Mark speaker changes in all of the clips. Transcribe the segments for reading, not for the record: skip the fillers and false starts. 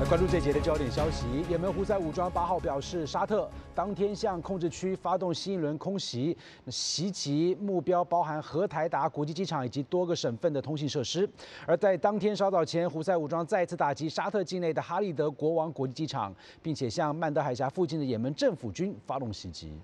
Speaker 1: 来关注这节的焦点消息，也门胡塞武装8号表示，沙特当天向控制区发动新一轮空袭，袭击目标包含荷台达国际机场以及多个省份的通信设施。而在当天稍早前，胡塞武装再次打击沙特境内的哈利德国王国际机场，并且向曼德海峡附近的也门政府军发动袭击。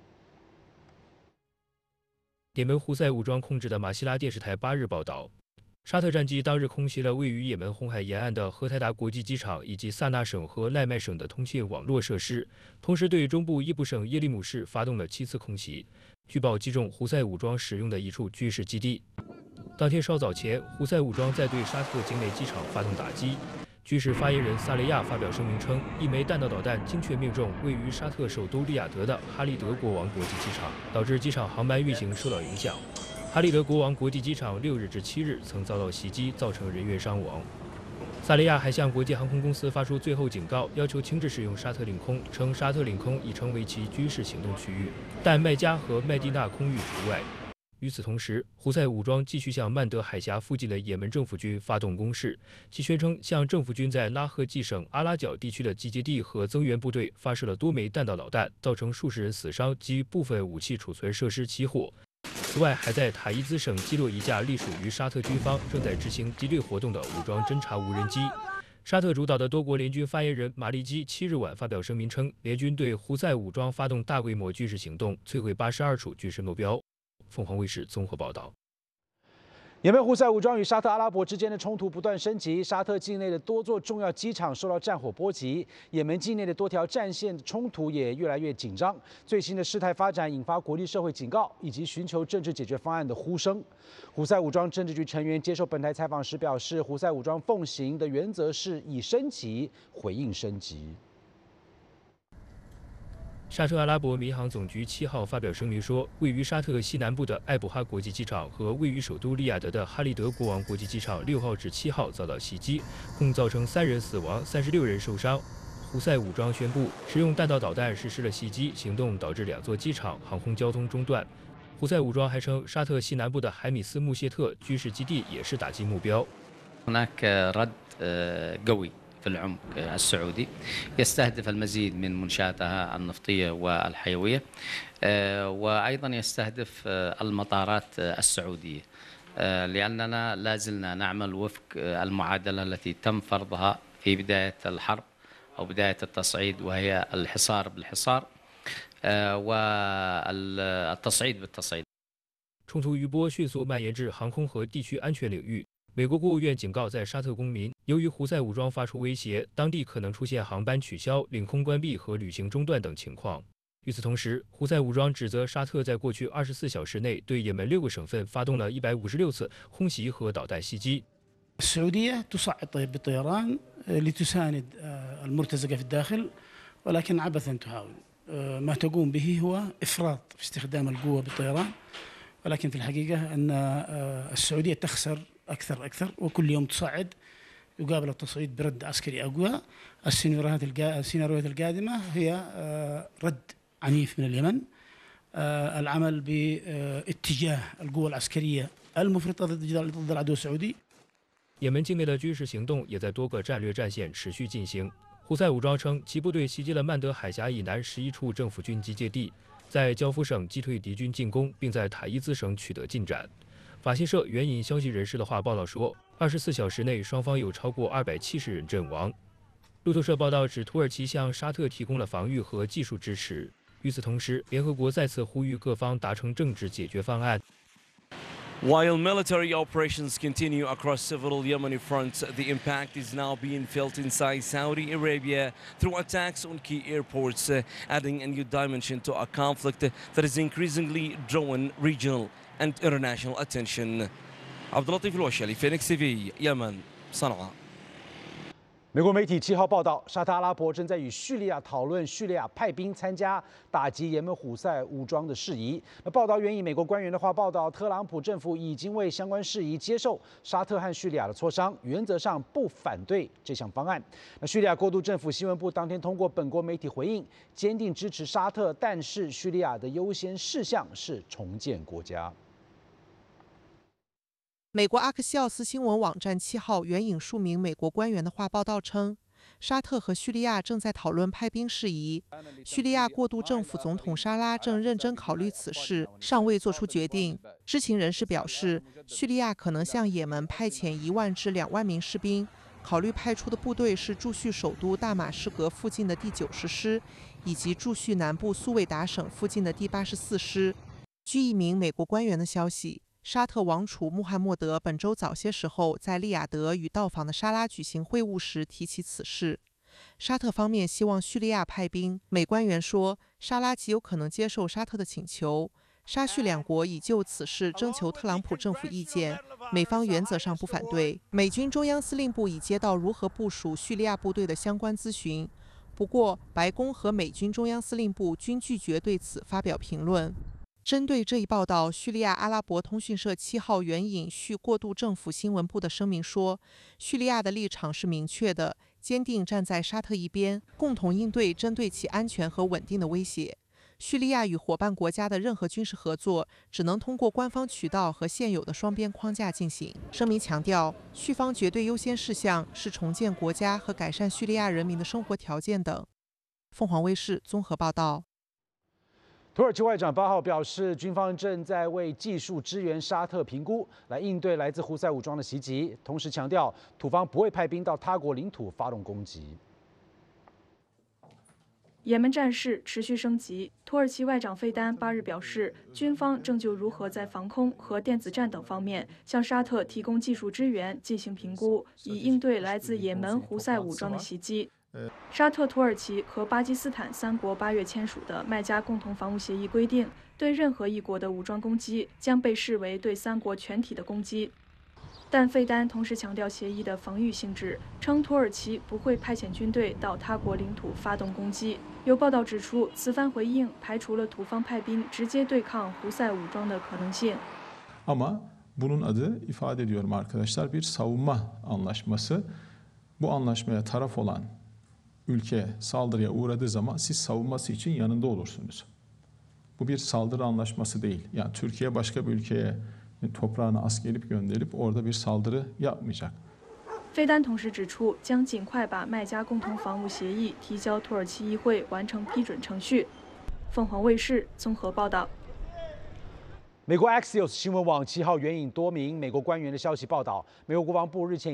Speaker 2: 也门胡塞武装控制的马希拉电视台8日报道。 沙特战机当日空袭了位于也门红海沿岸的荷台达国际机场以及萨那省和赖麦省的通信网络设施，同时对中部伊布省耶利姆市发动了7次空袭，据报击中胡塞武装使用的一处军事基地。当天稍早前，胡塞武装在对沙特境内机场发动打击。军事发言人萨雷亚发表声明称，一枚弹道导弹精确命中位于沙特首都利雅得的哈利德国王国际机场，导致机场航班运行受到影响。 哈利德国王国际机场6日至7日曾遭到袭击，造成人员伤亡。萨利亚还向国际航空公司发出最后警告，要求停止使用沙特领空，称沙特领空已成为其军事行动区域，但麦加和麦地那空域除外。与此同时，胡塞武装继续向曼德海峡附近的也门政府军发动攻势，其宣称向政府军在拉赫季省阿拉角地区的集结地和增援部队发射了多枚弹道导弹，造成数十人死伤及部分武器储存设施起火。 此外，还在塔伊兹省击落一架隶属于沙特军方、正在执行敌对活动的武装侦察无人机。沙特主导的多国联军发言人马利基7日晚发表声明称，联军对胡塞武装发动大规模军事行动，摧毁82处军事目标。凤凰卫视综合报道。
Speaker 1: 也门胡塞武装与沙特阿拉伯之间的冲突不断升级，沙特境内的多座重要机场受到战火波及，也门境内的多条战线冲突也越来越紧张。最新的事态发展引发国际社会警告以及寻求政治解决方案的呼声。胡塞武装政治局成员接受本台采访时表示，胡塞武装奉行的原则是以升级回应升级。
Speaker 2: 沙特阿拉伯民航总局7号发表声明说，位于沙特西南部的艾卜哈国际机场和位于首都利雅得的哈利德国王国际机场6号至7号遭到袭击，共造成3人死亡、36人受伤。胡塞武装宣布使用弹道导弹实施了袭击行动，导致2座机场航空交通中断。胡塞武装还称，沙特西南部的海米斯穆谢特军事基地也是打击目标。
Speaker 3: في العمق السعودي يستهدف المزيد من منشاتها النفطية والحيوية وأيضا يستهدف المطارات السعودية لأننا لا زلنا نعمل وفق المعادلة التي تم فرضها في بداية الحرب أو بداية التصعيد وهي الحصار بالحصار والتصعيد بالتصعيد.
Speaker 2: 冲突余波迅速蔓延至航空和地区安全领域。 美国国务院警告在沙特公民，由于胡塞武装发出威胁，当地可能出现航班取消、领空关闭和旅行中断等情况。与此同时，胡塞武装指责沙特在过去24小时内对也门6个省份发动了156次空袭和导弹袭击。
Speaker 4: السعودية تصعد بالطيران لتساند المرتزقة في الداخل، ولكن عبثا تحاول. ما تقوم به هو إفراط في استخدام القوة بالطيران، ولكن في الحقيقة أن السعودية تخسر أكثر وكل يوم تصعد يقابل التصعيد برد عسكري أقوى. السيناريوهات القادمة هي رد عنيف من اليمن، العمل باتجاه القوى العسكرية المفرطة ضد العدو السعودي。
Speaker 2: 也门境内的军事行动也在多个战略战线持续进行。胡塞武装称，其部队袭击了曼德海峡以南11处政府军集结地，在焦夫省击退敌军进攻，并在塔伊兹省取得进展。 法新社援引消息人士的话报道说，24小时内双方有超过270人阵亡。路透社报道指，土耳其向沙特提供了防御和技术支持。与此同时，联合国再次呼吁各方达成政治解决方案。
Speaker 5: While military operations continue across several Yemeni fronts, the impact is now being felt inside Saudi Arabia through attacks on key airports, adding a new dimension to a conflict that is increasingly drawing regional and international attention. عبد اللطيف الوشلي فينيكس تي في يمن صنعاء.
Speaker 1: 美国媒体7号报道，沙特阿拉伯正在与叙利亚讨论叙利亚派兵参加打击也门胡塞武装的事宜。报道援引美国官员的话报道，特朗普政府已经为相关事宜接受沙特和叙利亚的磋商，原则上不反对这项方案。叙利亚过渡政府新闻部当天通过本国媒体回应，坚定支持沙特，但是叙利亚的优先事项是重建国家。
Speaker 6: 美国阿克西奥斯新闻网站7号援引数名美国官员的话报道称， 沙特和叙利亚正在讨论派兵事宜。叙利亚过渡政府总统沙拉正认真考虑此事，尚未做出决定。知情人士表示，叙利亚可能向也门派遣1万至2万名士兵，考虑派出的部队是驻叙首都大马士革附近的第90师，以及驻叙南部苏韦达省附近的第84师。据一名美国官员的消息，沙特王储穆罕默德本周早些时候在利雅得与到访的沙拉举行会晤时提起此事。沙特方面希望叙利亚派兵，美官员说，沙拉极有可能接受沙特的请求。沙叙两国已就此事征求特朗普政府意见，美方原则上不反对。美军中央司令部已接到如何部署叙利亚部队的相关咨询，不过白宫和美军中央司令部均拒绝对此发表评论。针对这一报道，叙利亚阿拉伯通讯社7号援引叙过渡政府新闻部的声明说，叙利亚的立场是明确的，坚定站在沙特一边，共同应对针对其安全和稳定的威胁。叙利亚与伙伴国家的任何军事合作只能通过官方渠道和现有的双边框架进行。声明强调，叙方绝对优先事项是重建国家和改善叙利亚人民的生活条件等。凤凰卫视综合报道。
Speaker 1: 土耳其外长8号表示，军方正在为技术支援沙特评估，来应对来自胡塞武装的袭击。同时强调，土方不会派兵到他国领土发动攻击。
Speaker 7: 也门战事持续升级，土耳其外长费丹8日表示，军方正就如何在防空和电子战等方面向沙特提供技术支援进行评估，以应对来自也门胡塞武装的袭击。沙特、土耳其和巴基斯坦3国8月签署的麦加共同防务协议规定，对任何一国的武装攻击将被视为对3国全体的攻击。但费丹同时强调协议的防御性质，称土耳其不会派遣军队到他国领土发动攻击。有报道指出，此番回应排除了土方派兵直接对抗胡塞武装的可能性。
Speaker 8: Ama bunun adı ifade ediyorum arkadaşlar bir savunma anlaşması. Bu anlaşmaya taraf olan ülke saldırıya uğradığı zaman siz savunması için yanında olursunuz. Bu bir saldırı anlaşması değil. Yani Türkiye başka bir ülkeye toprağına asker gönderip orada bir saldırı yapmayacak.
Speaker 7: 费丹同时指出，将尽快把麦加共同防务协议提交土耳其议会完成批准程序。凤凰卫视综合报道。
Speaker 1: 美国 Axios 新闻网7号援引多名美国官员的消息报道，美国国防部日前